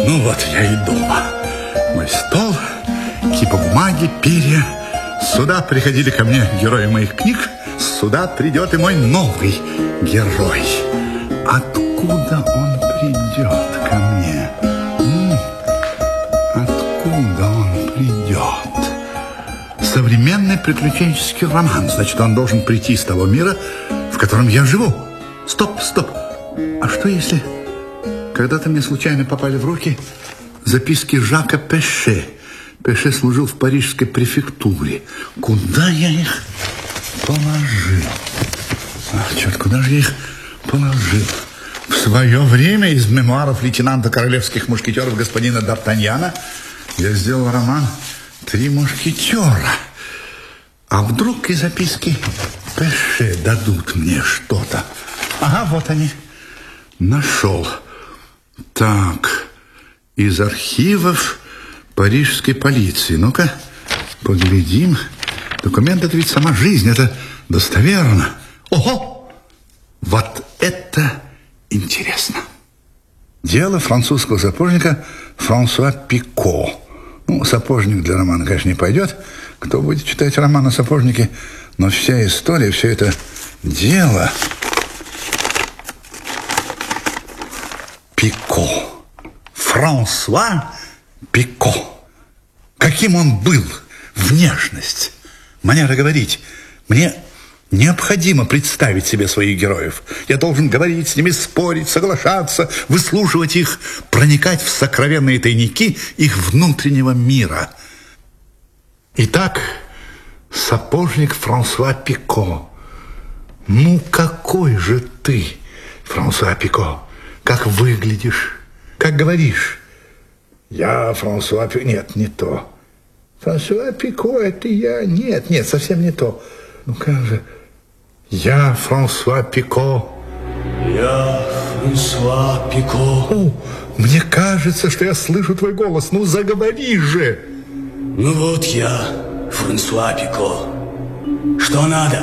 Ну вот я и дома. Мой стол, кипа бумаги, перья. Сюда приходили ко мне герои моих книг. Сюда придет и мой новый герой. Откуда он придет ко мне? Откуда он придет? Современный приключенческий роман. Значит, он должен прийти из того мира, в котором я живу. Стоп. А что если когда-то мне случайно попали в руки записки Жака Пеше? Пеше служил в парижской префектуре. Куда я их положил? Ах, черт, куда же я их положил? В свое время из мемуаров лейтенанта королевских мушкетеров господина Д'Артаньяна я сделал роман «Три мушкетера». А вдруг и записки Пеше дадут мне что-то? Ага, вот они. Нашел. Так, из архивов парижской полиции. Ну-ка, поглядим. Документ — это ведь сама жизнь, это достоверно. Ого! Вот это интересно. Дело французского сапожника Франсуа Пико. Ну, сапожник для романа, конечно, не пойдет. Кто будет читать роман о сапожнике? Но вся история, все это дело... Пико. Франсуа Пико. Каким он был? Внешность, манера говорить. Мне необходимо представить себе своих героев. Я должен говорить с ними, спорить, соглашаться, выслушивать их, проникать в сокровенные тайники их внутреннего мира. Итак, сапожник Франсуа Пико. Ну, какой же ты, Франсуа Пико? Как выглядишь? Как говоришь? Я Франсуа Пико... Нет, не то. Франсуа Пико, это я... Нет, совсем не то. Ну как же? Я Франсуа Пико. Я Франсуа Пико. О, мне кажется, что я слышу твой голос. Ну, заговори же. Ну вот я Франсуа Пико. Что надо?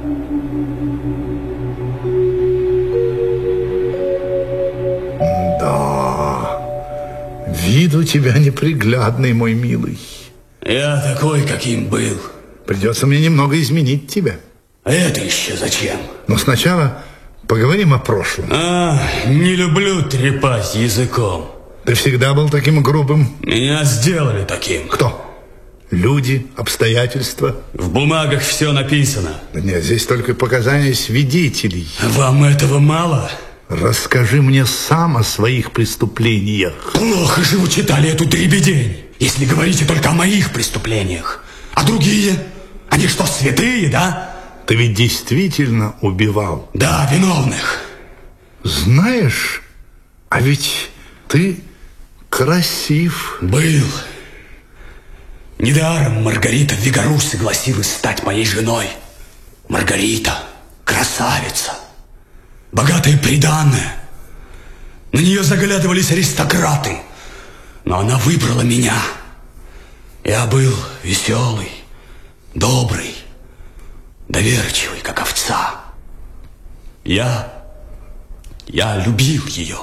Вид у тебя неприглядный, мой милый. Я такой, каким был. Придется мне немного изменить тебя. А это еще зачем? Но сначала поговорим о прошлом. Не люблю трепать языком. Ты всегда был таким грубым. Меня сделали таким. Кто? Люди, обстоятельства? В бумагах все написано. Да нет, здесь только показания свидетелей. Вам этого мало? Расскажи мне сам о своих преступлениях. Плохо же вы читали эту дребедень, если говорите только о моих преступлениях. А другие? Они что, святые, да? Ты ведь действительно убивал? Да, виновных. Знаешь, а ведь ты красив. Был. Недаром Маргарита Вигаруш согласилась стать моей женой. Маргарита, красавица. Богатая приданое. На нее заглядывались аристократы. Но она выбрала меня. Я был веселый, добрый, доверчивый, как овца. Я любил ее.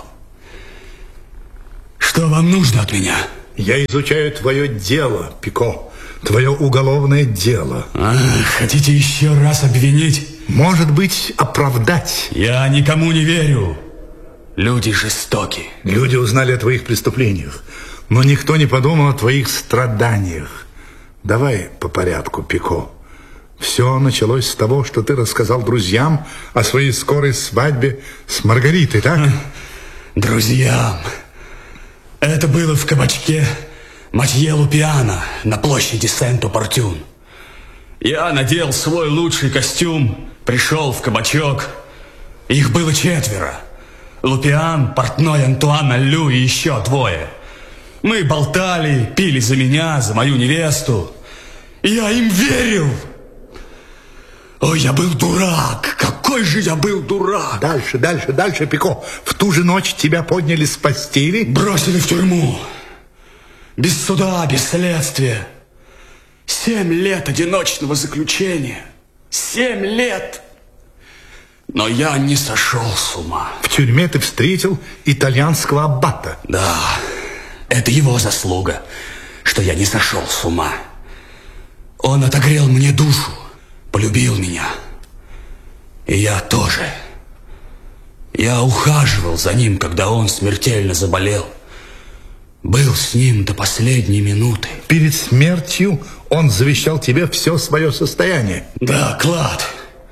Что вам нужно от меня? Я изучаю твое дело, Пико. Твое уголовное дело. Хотите еще раз обвинить? Может быть, оправдать. Я никому не верю. Люди жестоки. Люди узнали о твоих преступлениях, но никто не подумал о твоих страданиях. Давай по порядку, Пико. Все началось с того, что ты рассказал друзьям о своей скорой свадьбе с Маргаритой, так? Друзьям? Это было в кабачке Матье Лупиано на площади Сент-Опортюн. Я надел свой лучший костюм, пришел в кабачок. Их было 4. Лупиан, портной Антуан Аллю и еще 2. Мы болтали, пили за меня, за мою невесту. Я им верил. Ой, я был дурак. Какой же я был дурак. Дальше, Пико. В ту же ночь тебя подняли с постели? Бросили в тюрьму. Без суда, без следствия. 7 лет одиночного заключения. 7 лет. Но я не сошел с ума. В тюрьме ты встретил итальянского аббата. Да, Это его заслуга, что я не сошел с ума. Он отогрел мне душу, полюбил меня. И я тоже. Я ухаживал за ним, когда он смертельно заболел. Был с ним до последней минуты. Перед смертью он завещал тебе все свое состояние. Да, клад.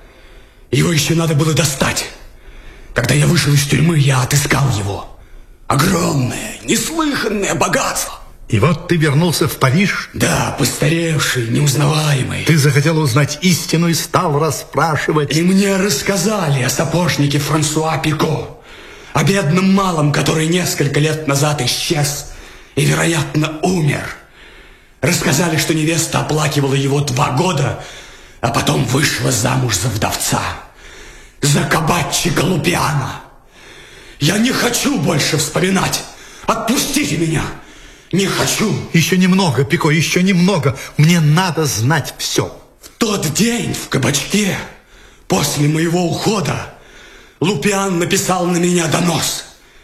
Его еще надо было достать. Когда я вышел из тюрьмы, я отыскал его. Огромное, неслыханное богатство. И вот ты вернулся в Париж? Да, постаревший, неузнаваемый. Ты захотел узнать истину и стал расспрашивать. И мне рассказали о сапожнике Франсуа Пико, о бедном малом, который несколько лет назад исчез и, вероятно, умер. Рассказали, что невеста оплакивала его 2 года, а потом вышла замуж за вдовца, за кабачика Лупиана. Я не хочу больше вспоминать. Отпустите меня. Не хочу. Еще немного, Пико, еще немного. Мне надо знать все. В тот день в кабачке, после моего ухода, Лупиан написал на меня донос.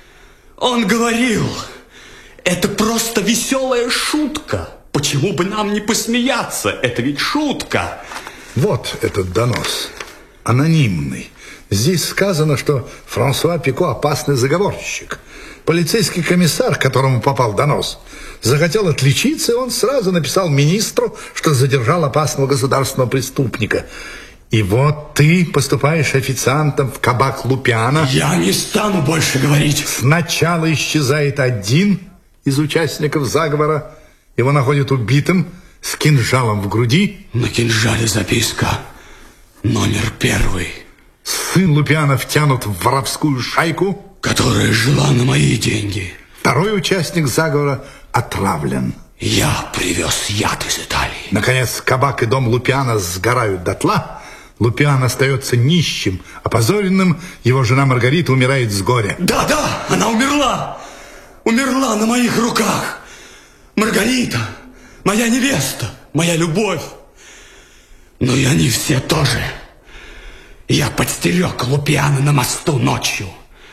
Он говорил, это просто веселая шутка. Почему бы нам не посмеяться? Это ведь шутка. Вот этот донос. Анонимный. Здесь сказано, что Франсуа Пико опасный заговорщик. Полицейский комиссар, к которому попал донос, захотел отличиться, и он сразу написал министру, что задержал опасного государственного преступника. И вот ты поступаешь официантом в кабак Лупиана. Я не стану больше говорить. Сначала исчезает один из участников заговора. Его находят убитым с кинжалом в груди. На кинжале записка номер 1. Сын Лупиана втянут в воровскую шайку, которая жила на мои деньги. Второй участник заговора отравлен. Я привез яд из Италии. Наконец, кабак и дом Лупиана сгорают дотла. Лупиан остается нищим, опозоренным. Его жена Маргарита умирает с горя. Да, она умерла. Умерла на моих руках. Маргарита, моя невеста, моя любовь. Но и они все тоже. Я подстерег Лупиана на мосту ночью.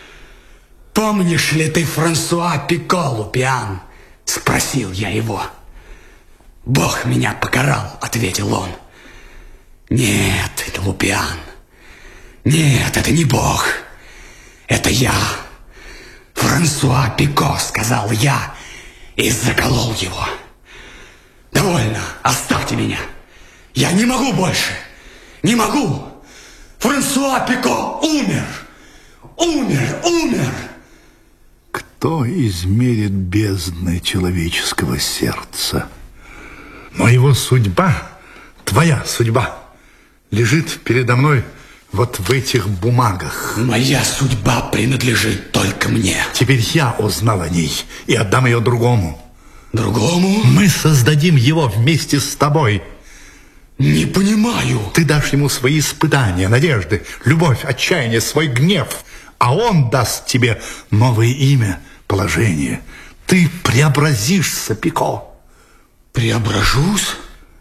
«Помнишь ли ты Франсуа Пико, Лупиан?» — спросил я его. «Бог меня покарал», — ответил он. «Нет, Лупиан, нет, это не Бог, это я, Франсуа Пико», — сказал я и заколол его. «Довольно, оставьте меня. Я не могу больше, не могу. Франсуа Пико умер, умер». Кто измерит бездны человеческого сердца? Но его судьба, твоя судьба, лежит передо мной вот в этих бумагах. Моя судьба принадлежит только мне. Теперь я узнал о ней и отдам ее другому. Другому? Мы создадим его вместе с тобой. Не понимаю. Ты дашь ему свои испытания, надежды, любовь, отчаяние, свой гнев, а он даст тебе новое имя, положение. Ты преобразишься, Пико. Преображусь?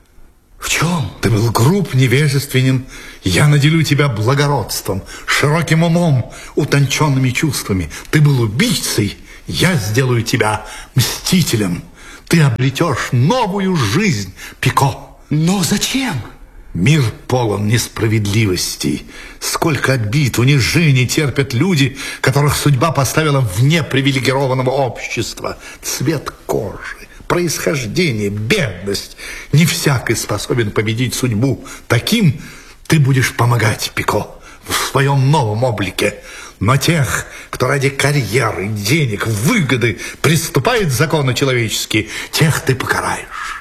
В чем? Ты был груб, невежественен. Я наделю тебя благородством, широким умом, утонченными чувствами. Ты был убийцей, я сделаю тебя мстителем. Ты обретешь новую жизнь, Пико. Но зачем? Мир полон несправедливостей. Сколько обид, унижений терпят люди, которых судьба поставила вне привилегированного общества. Цвет кожи, происхождение, бедность. Не всякий способен победить судьбу. Таким ты будешь помогать, Пико, в своем новом облике. Но тех, кто ради карьеры, денег, выгоды приступает к закону человеческие, тех ты покараешь.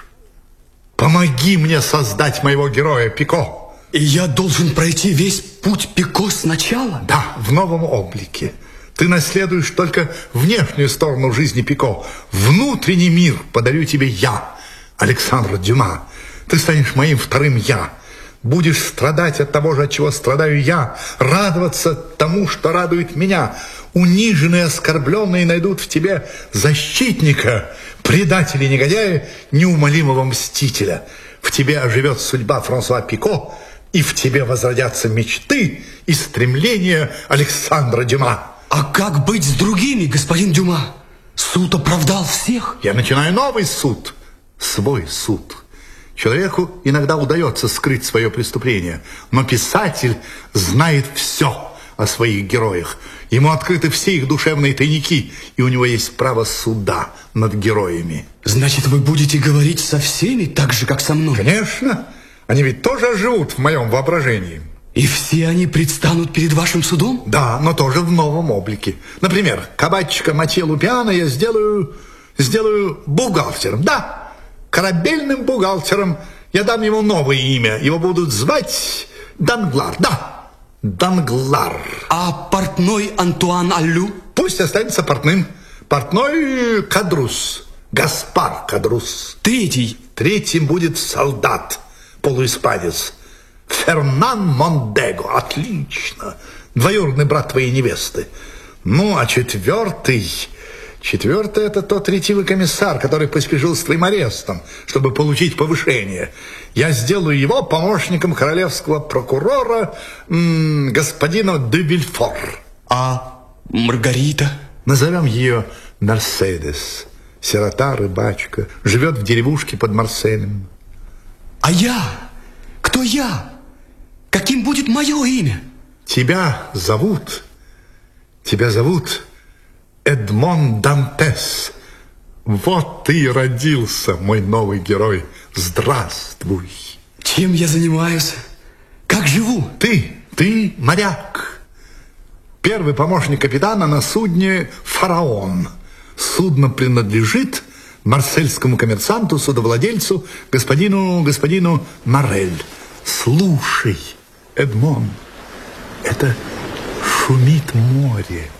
Помоги мне создать моего героя, Пико. И я должен пройти весь путь Пико сначала? Да, в новом облике. Ты наследуешь только внешнюю сторону жизни Пико. Внутренний мир подарю тебе я, Александр Дюма. Ты станешь моим вторым я. Будешь страдать от того же, от чего страдаю я. Радоваться тому, что радует меня. Униженные, оскорбленные найдут в тебе защитника, предателя, негодяя, неумолимого мстителя. В тебе оживет судьба Франсуа Пико, и в тебе возродятся мечты и стремления Александра Дюма. А как быть с другими, господин Дюма? С Суд оправдал всех? Я начинаю новый суд. Свой суд. Человеку иногда удается скрыть свое преступление, но писатель знает все о своих героях. Ему открыты все их душевные тайники, и у него есть право суда над героями. Значит, вы будете говорить со всеми так же, как со мной? Конечно. Они ведь тоже живут в моем воображении. И все они предстанут перед вашим судом? Да, но тоже в новом облике. Например, кабачика Матье Лупиана я сделаю бухгалтером. Да, корабельным бухгалтером. Я дам ему новое имя. Его будут звать Данглар. Да, Данглар. А портной Антуан Аллю? Пусть останется портным. Портной Кадрус. Гаспар Кадрус. Третьим будет солдат, полуиспанец. Фернан Мондего. Отлично. Двоюродный брат твоей невесты. Ну, а четвертый это тот ретивый комиссар, который поспешил с твоим арестом, чтобы получить повышение. Я сделаю его помощником королевского прокурора господина де Вильфор. А Маргарита? Назовем ее Мерседес. Сирота, рыбачка, живет в деревушке под Марселем. А я? Кто я? Каким будет мое имя? Тебя зовут Эдмон Дантес. Вот ты и родился, мой новый герой. Здравствуй. Чем я занимаюсь? Как живу? Ты моряк. Первый помощник капитана на судне «Фараон». Судно принадлежит марсельскому коммерсанту, судовладельцу, господину Морель. Слушай, Эдмон, это шумит море.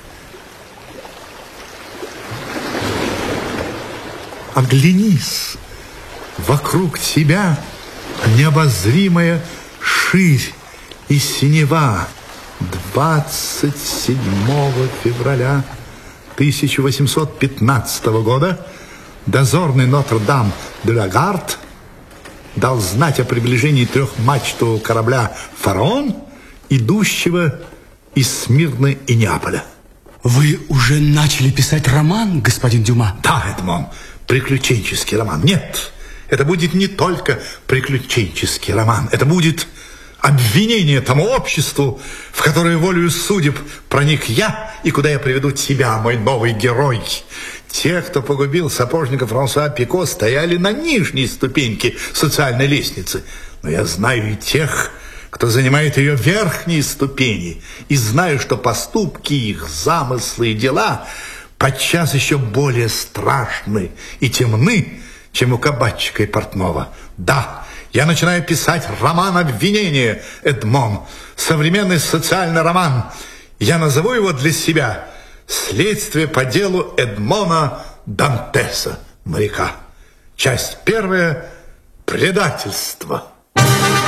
Оглянись, вокруг тебя необозримая ширь и синева. 27 февраля 1815 года дозорный Нотр-Дам-де-ла-Гард дал знать о приближении трехмачтового корабля «Фараон», идущего из Смирны и Неаполя. Вы уже начали писать роман, господин Дюма? Да, Эдмон, приключенческий роман. Нет, это будет не только приключенческий роман. Это будет обвинение тому обществу, в которое волею судеб проник я, и куда я приведу тебя, мой новый герой. Те, кто погубил сапожника Франсуа Пико, стояли на нижней ступеньке социальной лестницы. Но я знаю и тех, кто занимает ее верхние ступени, и знаю, что поступки их, замыслы и дела подчас еще более страшны и темны, чем у кабачика и портного. Да, я начинаю писать роман обвинения, Эдмон, современный социальный роман. Я назову его для себя «Следствие по делу Эдмона Дантеса, моряка». Часть первая. Предательство.